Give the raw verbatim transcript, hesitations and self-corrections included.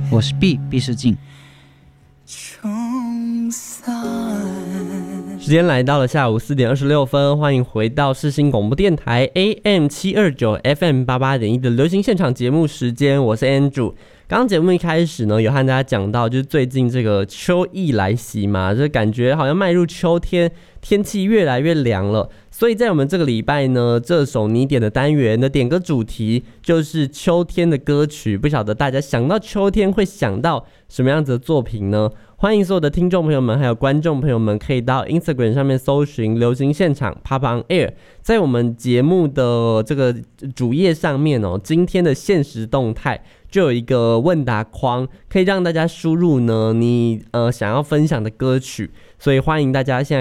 我是 B 毕世静。 时间来到了下午四点二十六分，欢迎回到世新广播电台 A M 七二九 F M 八八点一的流行现场节目时间，我是 Andrew。刚刚节目一开始呢，有和大家讲到，就是最近这个秋意来袭嘛，就感觉好像迈入秋天，天气越来越凉了。所以在我们这个礼拜呢，这首你点的单元的点歌主题就是秋天的歌曲。不晓得大家想到秋天会想到什么样子的作品呢？欢迎所有的听众朋友们还有观众朋友们可以到 Instagram 上面搜寻流行现场 Pop on Air， 在我们节目的这个主页上面哦，今天的限时动态就有一个问答框，可以让大家输入呢你呃想要分享的歌曲，所以欢迎大家现在